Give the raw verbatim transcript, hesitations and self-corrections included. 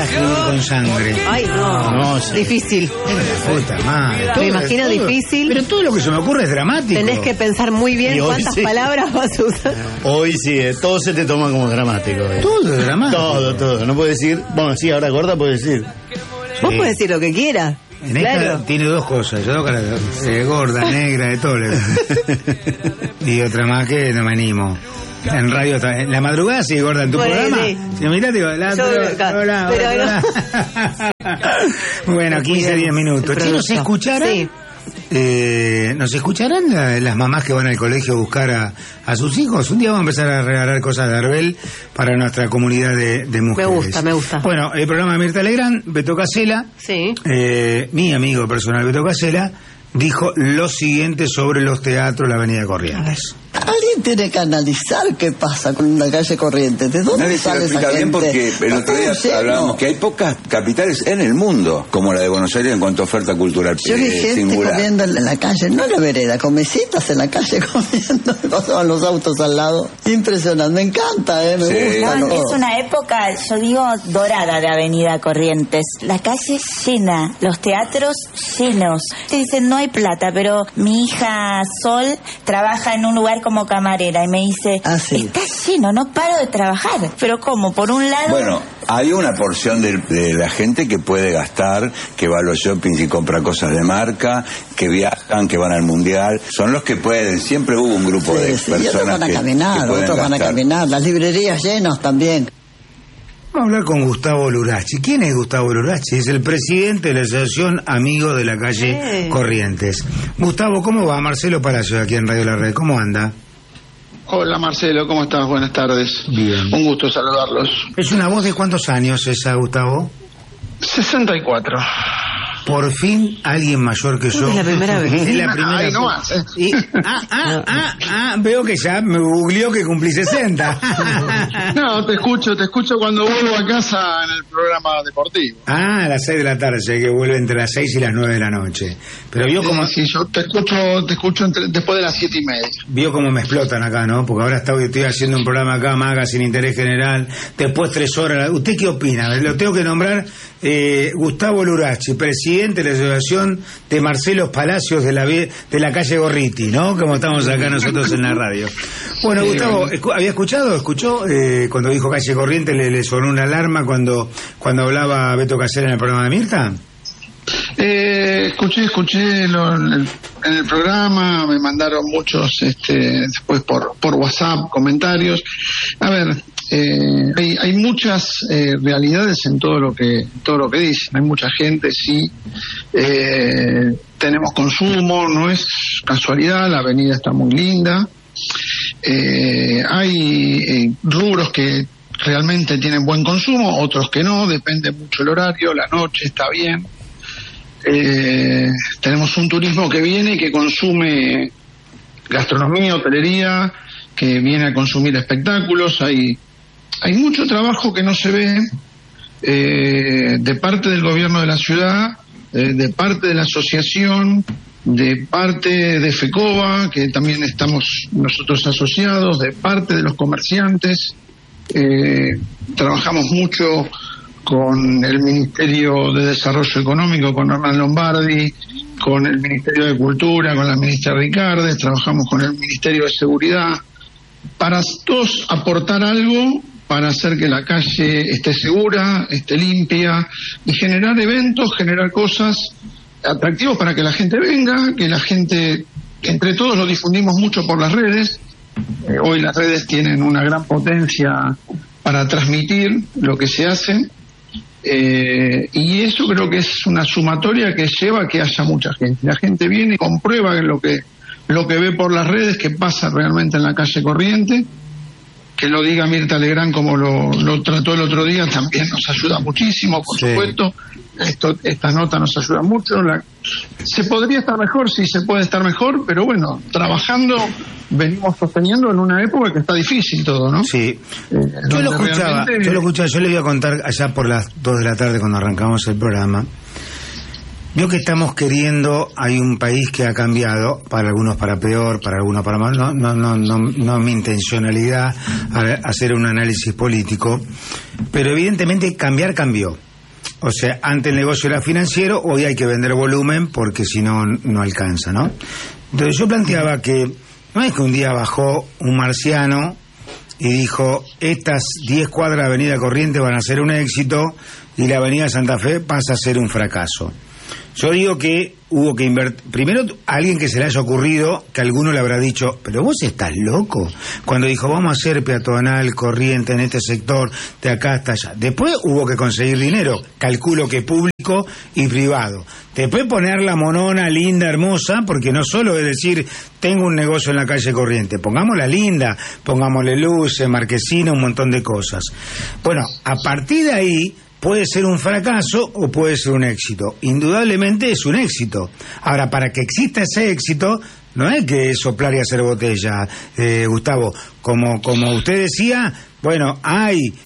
frágil con sangre. Ay, no, no sí. Difícil. La puta madre. Me imagino todo, difícil. Pero todo lo que se me ocurre es dramático. Tenés que pensar muy bien cuántas sí. palabras vas a usar. Hoy sí, eh, todo se te toma como dramático. Eh. Todo es dramático. Todo, todo. No puedes decir, bueno, sí, ahora gorda puedes decir. Vos sí. podés decir lo que quieras. En esta claro. tiene dos cosas, dos caras, eh, gorda, negra, de todo. Y otra más que no me animo. En radio, en la madrugada sigue gorda en tu bueno, programa. Sí. Si me mirás, digo, la, Yo, pero, hola, pero hola, no. Bueno, quince, diez minutos. Che, ¿nos escucharán? Sí. Eh, ¿Nos escucharán la, las mamás que van al colegio a buscar a, a sus hijos? Un día vamos a empezar a regalar cosas de Arbel para nuestra comunidad de, de mujeres. Me gusta, me gusta. Bueno, el programa de Mirta Legrand, Beto Casella, sí. eh, mi amigo personal Beto Casella, dijo lo siguiente sobre los teatros de la Avenida Corrientes. Alguien tiene que analizar qué pasa con la calle Corrientes. ¿De dónde Nadie sale se lo esa explica bien gente? Porque el otro día hablábamos que hay pocas capitales en el mundo como la de Buenos Aires en cuanto a oferta cultural Yo vi eh, gente singular. comiendo en la calle, no en la vereda, con mesitas en la calle comiendo, pasaban los autos al lado. Impresionante, me encanta, eh, me Sí. gusta. No, ¿no? es una época, yo digo, dorada de Avenida Corrientes. La calle llena, los teatros llenos. Te dicen, no hay plata, pero mi hija Sol trabaja en un lugar como camarera y me dice, ah, sí. está lleno, no paro de trabajar. Pero ¿cómo? Por un lado... Bueno, hay una porción de, de la gente que puede gastar, que va a los shoppings y compra cosas de marca, que viajan, que van al mundial. Son los que pueden. Siempre hubo un grupo sí, de sí. personas y otros van a que, caminar, que pueden otros van a gastar. caminar. Las librerías llenas también. Vamos a hablar con Gustavo Lurachi. ¿Quién es Gustavo Lurachi? Es el presidente de la Asociación Amigos de la Calle sí. Corrientes. Gustavo, ¿cómo va? Marcelo Palacio, aquí en Radio La Red. ¿Cómo anda? Hola Marcelo, ¿cómo estás? Buenas tardes. Bien. Un gusto saludarlos. ¿Es una voz de cuántos años esa, Gustavo? sesenta y cuatro. Por fin alguien mayor que yo. Es la primera vez. Es la primera Ay, vez. no más, ¿eh? Y, ah, ah, ah, ah, veo que ya me googleó que cumplí sesenta. No, te escucho, te escucho cuando vuelvo a casa en el programa deportivo. Ah, a las seis de la tarde, que vuelve entre las seis y las nueve de la noche. Pero vio como... Sí, sí, yo te escucho, te escucho entre, después de las siete y media. Vio cómo me explotan acá, ¿no? Porque ahora estoy, estoy haciendo un programa acá, Maga, sin interés general, después tres horas. ¿Usted qué opina? Lo tengo que nombrar eh, Gustavo Lurachi, presidente de la Asociación de Marcelo Palacios de la de la calle Gorriti, ¿no? Como estamos acá nosotros en la radio. Bueno, sí, Gustavo, bueno. ¿había escuchado? ¿Escuchó? Eh, cuando dijo calle Corrientes le, le sonó una alarma cuando, cuando hablaba Beto Casella en el programa de Mirta. Eh, escuché, escuché lo, en, el, en el programa, me mandaron muchos, este, después por, por WhatsApp, comentarios. A ver, eh, hay, hay muchas eh, realidades en todo lo que, todo lo que dicen. Hay mucha gente, sí. Eh, tenemos consumo, no es casualidad, la avenida está muy linda. Eh, hay eh, rubros que realmente tienen buen consumo, otros que no, depende mucho el horario, la noche está bien. Eh, tenemos un turismo que viene y que consume gastronomía, hotelería, que viene a consumir espectáculos. Hay, hay mucho trabajo que no se ve eh, de parte del gobierno de la ciudad, eh, de parte de la asociación, de parte de FECOBA, que también estamos nosotros asociados, de parte de los comerciantes. Eh, trabajamos mucho con el Ministerio de Desarrollo Económico, con Hernán Lombardi, con el Ministerio de Cultura, con la ministra Ricardes, trabajamos con el Ministerio de Seguridad, para todos aportar algo para hacer que la calle esté segura, esté limpia, y generar eventos, generar cosas atractivos para que la gente venga, que la gente, entre todos lo difundimos mucho por las redes. Eh, hoy las redes tienen una gran potencia para transmitir lo que se hace. Eh, y eso creo que es una sumatoria que lleva a que haya mucha gente. La gente viene y comprueba lo que lo que ve por las redes, que pasa realmente en la calle Corriente. Que lo diga Mirta Legrand como lo, lo trató el otro día también nos ayuda muchísimo, por sí. supuesto. Esto, esta nota nos ayuda mucho. La, se podría estar mejor, sí se puede estar mejor, pero bueno, trabajando venimos sosteniendo en una época que está difícil todo, ¿no? Sí. Eh, yo lo escuchaba, realmente... yo lo escuchaba, yo le iba a contar allá por las dos de la tarde cuando arrancamos el programa. Yo que estamos queriendo, hay un país que ha cambiado, para algunos para peor, para algunos para más, no, no, no, no, no mi intencionalidad hacer un análisis político, pero evidentemente cambiar cambió. O sea, antes el negocio era financiero, hoy hay que vender volumen porque si no, no alcanza, ¿no? Entonces yo planteaba que no es que un día bajó un marciano y dijo, estas diez cuadras de Avenida Corrientes van a ser un éxito y la Avenida Santa Fe pasa a ser un fracaso. Yo digo que hubo que invertir. Primero, alguien que se le haya ocurrido, que alguno le habrá dicho, pero vos estás loco. Cuando dijo, vamos a hacer peatonal, corriente en este sector, de acá hasta allá. Después hubo que conseguir dinero, calculo que público y privado. Después poner la monona linda, hermosa, porque no solo es decir, tengo un negocio en la calle Corriente, pongámosla linda, pongámosle luces, marquesina, un montón de cosas. Bueno, a partir de ahí, puede ser un fracaso o puede ser un éxito. Indudablemente es un éxito. Ahora, para que exista ese éxito, no es que soplar y hacer botella, eh, Gustavo. Como, como usted decía, bueno, hay